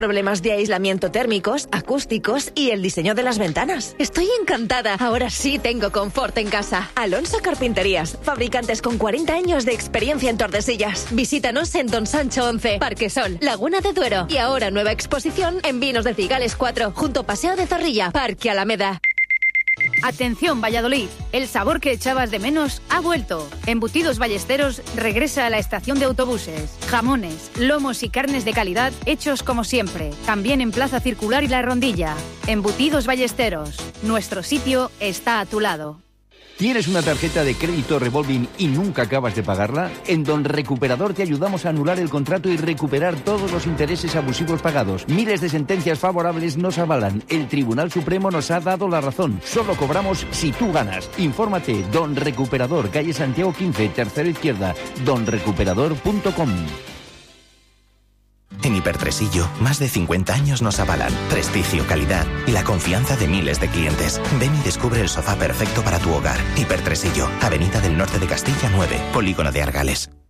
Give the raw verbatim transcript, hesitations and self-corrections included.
Problemas de aislamiento térmicos, acústicos y el diseño de las ventanas. Estoy encantada. Ahora sí tengo confort en casa. Alonso Carpinterías, fabricantes con cuarenta años de experiencia en Tordesillas. Visítanos en Don Sancho once, Parque Sol, Laguna de Duero. Y ahora nueva exposición en Vinos de Cigales cuatro, junto Paseo de Zorrilla, Parque Alameda. Atención Valladolid, el sabor que echabas de menos ha vuelto. Embutidos Ballesteros regresa a la estación de autobuses. Jamones, lomos y carnes de calidad hechos como siempre. También en Plaza Circular y La Rondilla. Embutidos Ballesteros, nuestro sitio está a tu lado. ¿Tienes una tarjeta de crédito revolving y nunca acabas de pagarla? En Don Recuperador te ayudamos a anular el contrato y recuperar todos los intereses abusivos pagados. Miles de sentencias favorables nos avalan. El Tribunal Supremo nos ha dado la razón. Solo cobramos si tú ganas. Infórmate. Don Recuperador, calle Santiago quince, tercera izquierda. don recuperador punto com. En Hipertresillo, más de cincuenta años nos avalan prestigio, calidad y la confianza de miles de clientes. Ven y descubre el sofá perfecto para tu hogar. Hipertresillo, Avenida del Norte de Castilla nueve, Polígono de Argales.